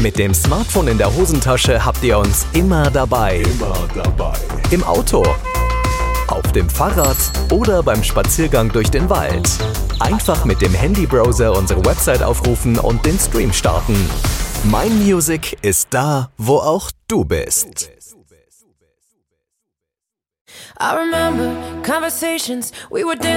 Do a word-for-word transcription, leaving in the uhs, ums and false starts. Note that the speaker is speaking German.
Mit dem Smartphone in der Hosentasche habt ihr uns immer dabei. Immer dabei. Im Auto, auf dem Fahrrad oder beim Spaziergang durch den Wald. Einfach mit dem Handybrowser unsere Website aufrufen und den Stream starten. Mein Music ist da, wo auch du bist. I remember conversations we were dancing.